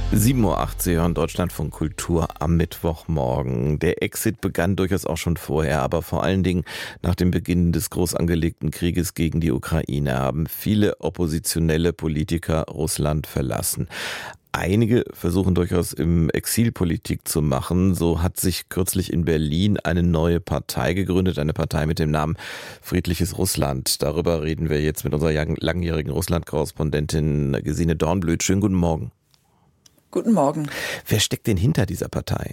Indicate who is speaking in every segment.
Speaker 1: 7:08 Uhr, Sie hören Deutschlandfunk Kultur am Mittwochmorgen. Der Exit begann durchaus auch schon vorher, aber vor allen Dingen nach dem Beginn des groß angelegten Krieges gegen die Ukraine haben viele oppositionelle Politiker Russland verlassen. Einige versuchen durchaus im Exil Politik zu machen. So hat sich kürzlich in Berlin eine neue Partei gegründet, eine Partei mit dem Namen Friedliches Russland. Darüber reden wir jetzt mit unserer langjährigen Russland-Korrespondentin Gesine Dornblüt. Schönen guten Morgen.
Speaker 2: Guten Morgen.
Speaker 1: Wer steckt denn hinter dieser Partei?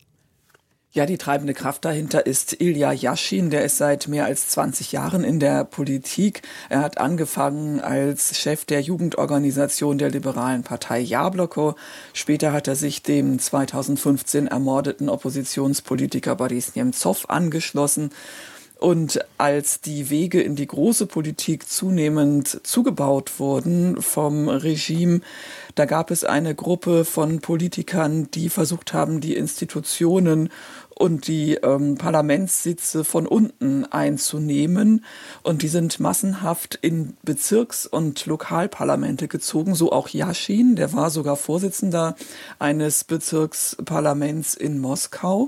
Speaker 2: Ja, die treibende Kraft dahinter ist Ilja Jaschin. Der ist seit mehr als 20 Jahren in der Politik. Er hat angefangen als Chef der Jugendorganisation der liberalen Partei Jabloko. Später hat er sich dem 2015 ermordeten Oppositionspolitiker Boris Nemzow angeschlossen. Und als die Wege in die große Politik zunehmend zugebaut wurden vom Regime, da gab es eine Gruppe von Politikern, die versucht haben, die Institutionen und die Parlamentssitze von unten einzunehmen. Und die sind massenhaft in Bezirks- und Lokalparlamente gezogen, so auch Jaschin, der war sogar Vorsitzender eines Bezirksparlaments in Moskau.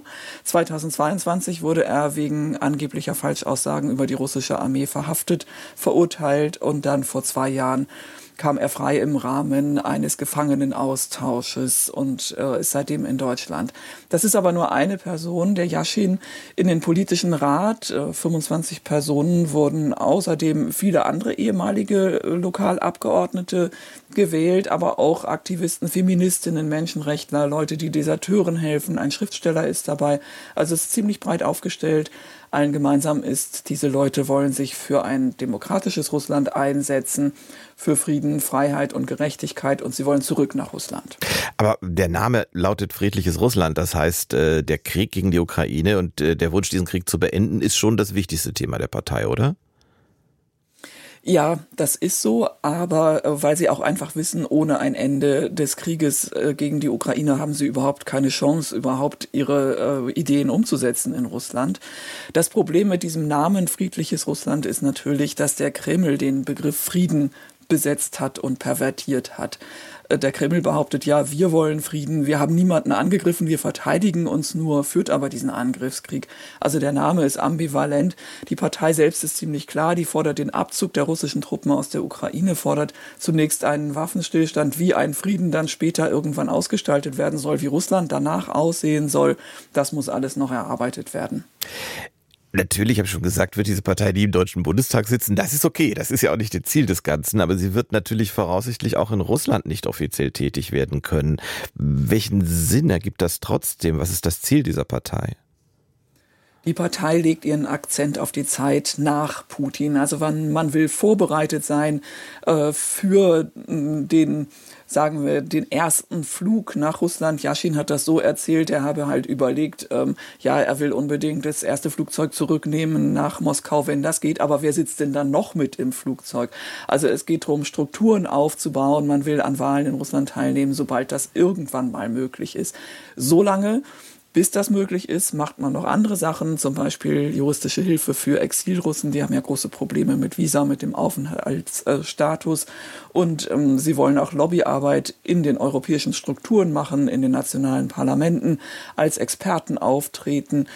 Speaker 2: 2022 wurde er wegen angeblicher Falschaussagen über die russische Armee verhaftet, verurteilt und dann vor 2 Jahren kam er frei im Rahmen eines Gefangenenaustausches und ist seitdem in Deutschland. Das ist aber nur eine Person, der Jaschin, in den politischen Rat. 25 Personen wurden außerdem viele andere ehemalige Lokalabgeordnete gewählt, aber auch Aktivisten, Feministinnen, Menschenrechtler, Leute, die Deserteuren helfen. Ein Schriftsteller ist dabei. Also es ist ziemlich breit aufgestellt. Allen gemeinsam ist, diese Leute wollen sich für ein demokratisches Russland einsetzen, für Frieden, Freiheit und Gerechtigkeit, und sie wollen zurück nach Russland.
Speaker 1: Aber der Name lautet Friedliches Russland, das heißt, der Krieg gegen die Ukraine und der Wunsch, diesen Krieg zu beenden, ist schon das wichtigste Thema der Partei, oder?
Speaker 2: Ja, das ist so, aber weil sie auch einfach wissen, ohne ein Ende des Krieges gegen die Ukraine haben sie überhaupt keine Chance, überhaupt ihre Ideen umzusetzen in Russland. Das Problem mit diesem Namen Friedliches Russland ist natürlich, dass der Kreml den Begriff Frieden besetzt hat und pervertiert hat. Der Kreml behauptet, ja, wir wollen Frieden, wir haben niemanden angegriffen, wir verteidigen uns nur, führt aber diesen Angriffskrieg. Also der Name ist ambivalent. Die Partei selbst ist ziemlich klar, die fordert den Abzug der russischen Truppen aus der Ukraine, fordert zunächst einen Waffenstillstand, wie ein Frieden dann später irgendwann ausgestaltet werden soll, wie Russland danach aussehen soll. Das muss alles noch erarbeitet werden.
Speaker 1: Natürlich, habe ich schon gesagt, wird diese Partei nie im Deutschen Bundestag sitzen. Das ist okay, das ist ja auch nicht das Ziel des Ganzen, aber sie wird natürlich voraussichtlich auch in Russland nicht offiziell tätig werden können. Welchen Sinn ergibt das trotzdem? Was ist das Ziel dieser Partei?
Speaker 2: Die Partei legt ihren Akzent auf die Zeit nach Putin. Also man will vorbereitet sein für den, sagen wir, den ersten Flug nach Russland. Jaschin hat das so erzählt, er habe halt überlegt, er will unbedingt das erste Flugzeug zurücknehmen nach Moskau, wenn das geht. Aber wer sitzt denn dann noch mit im Flugzeug? Also es geht darum, Strukturen aufzubauen. Man will an Wahlen in Russland teilnehmen, sobald das irgendwann mal möglich ist. Solange bis das möglich ist, macht man noch andere Sachen, zum Beispiel juristische Hilfe für Exilrussen. Die haben ja große Probleme mit Visa, mit dem Aufenthaltsstatus. Und sie wollen auch Lobbyarbeit in den europäischen Strukturen machen, in den nationalen Parlamenten, als Experten auftreten.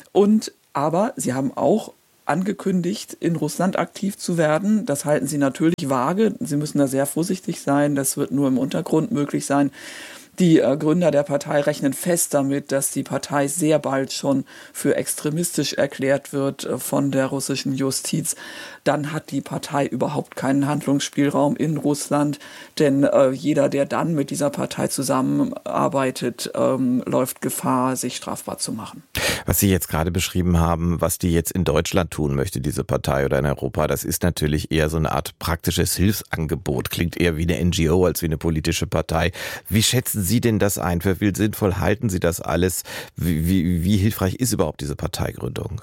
Speaker 2: Aber sie haben auch angekündigt, in Russland aktiv zu werden. Das halten sie natürlich vage. Sie müssen da sehr vorsichtig sein. Das wird nur im Untergrund möglich sein. Die Gründer der Partei rechnen fest damit, dass die Partei sehr bald schon für extremistisch erklärt wird von der russischen Justiz. Dann hat die Partei überhaupt keinen Handlungsspielraum in Russland, denn jeder, der dann mit dieser Partei zusammenarbeitet, läuft Gefahr, sich strafbar zu machen.
Speaker 1: Was Sie jetzt gerade beschrieben haben, was die jetzt in Deutschland tun möchte, diese Partei, oder in Europa, das ist natürlich eher so eine Art praktisches Hilfsangebot. Klingt eher wie eine NGO als wie eine politische Partei. Wie schätzen Sie denn das ein? Für wie sinnvoll halten Sie das alles? Wie hilfreich ist überhaupt diese Parteigründung?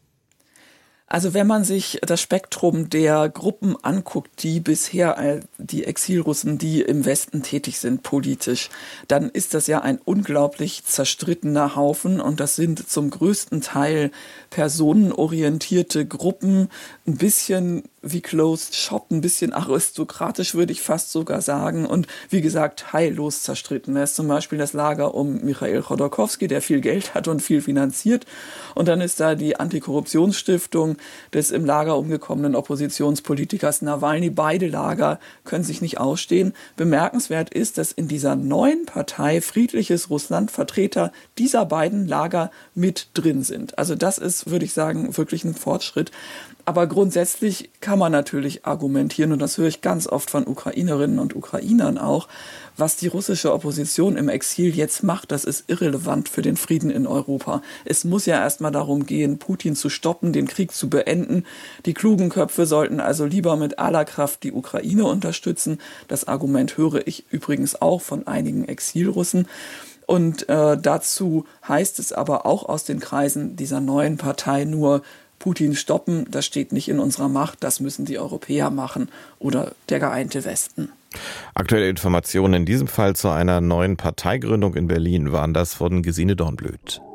Speaker 2: Also wenn man sich das Spektrum der Gruppen anguckt, die bisher die Exilrussen, die im Westen tätig sind politisch, dann ist das ja ein unglaublich zerstrittener Haufen und das sind zum größten Teil personenorientierte Gruppen, ein bisschen wie Closed Shop, ein bisschen aristokratisch, würde ich fast sogar sagen, und wie gesagt, heillos zerstritten. Da ist zum Beispiel das Lager um Michail Chodorkowski, der viel Geld hat und viel finanziert. Und dann ist da die Antikorruptionsstiftung des im Lager umgekommenen Oppositionspolitikers Nawalny. Beide Lager können sich nicht ausstehen. Bemerkenswert ist, dass in dieser neuen Partei Friedliches Russland Vertreter dieser beiden Lager mit drin sind. Also das ist, würde ich sagen, wirklich ein Fortschritt. Aber grundsätzlich kann man natürlich argumentieren, und das höre ich ganz oft von Ukrainerinnen und Ukrainern auch, was die russische Opposition im Exil jetzt macht, das ist irrelevant für den Frieden in Europa. Es muss ja erstmal darum gehen, Putin zu stoppen, den Krieg zu beenden. Die klugen Köpfe sollten also lieber mit aller Kraft die Ukraine unterstützen. Das Argument höre ich übrigens auch von einigen Exilrussen. Und dazu heißt es aber auch aus den Kreisen dieser neuen Partei nur, Putin stoppen, das steht nicht in unserer Macht, das müssen die Europäer machen oder der geeinte Westen.
Speaker 1: Aktuelle Informationen in diesem Fall zu einer neuen Parteigründung in Berlin waren das von Gesine Dornblöt.